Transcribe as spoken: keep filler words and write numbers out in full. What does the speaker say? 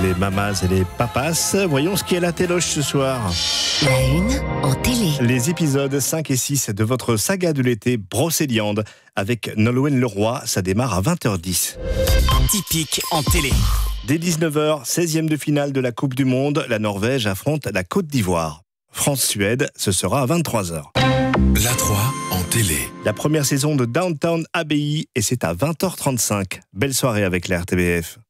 les mamas et les papas. Voyons ce qui est à la téloche ce soir. La une en télé. Les épisodes cinq et six de votre saga de l'été Brocéliande avec Nolwenn Leroy, ça démarre à vingt heures dix. Typique en télé. Dès dix-neuf heures, seizième de finale de la Coupe du Monde, la Norvège affronte la Côte d'Ivoire. France-Suède, ce sera à vingt-trois heures. La trois en télé. La première saison de Downton Abbey et c'est à vingt heures trente-cinq. Belle soirée avec la R T B F.